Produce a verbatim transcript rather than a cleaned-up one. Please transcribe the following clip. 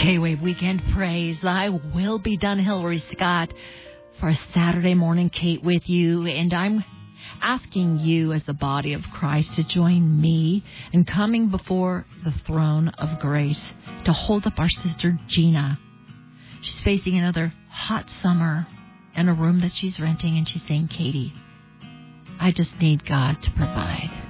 K-Wave Weekend Praise. Thy will be done, Hillary Scott, for a Saturday morning Kate with you. And I'm asking you as the body of Christ to join me in coming before the throne of grace to hold up our sister Gina. She's facing another hot summer in a room that she's renting, and she's saying, Katie, I just need God to provide.